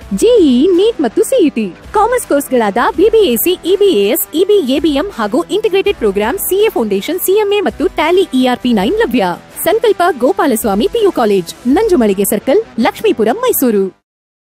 JEE, neat ಮತ್ತು CET. Commerce ಕೋರ್ಸ್ಗಳಾದ ಬಿಬಿಎಸಿ, ಇಬಿಎಎಸ್, ಇಬಿಎಬಿಎಂ ಹಾಗೂ integrated program CA foundation, CMA ಮತ್ತು ಟ್ಯಾಲಿ ERP9 ಲಭ್ಯ. ಸಂಕಲ್ಪ Gopalaswamy PU college, Nanjumalige circle, Lakshmipuram, Mysuru.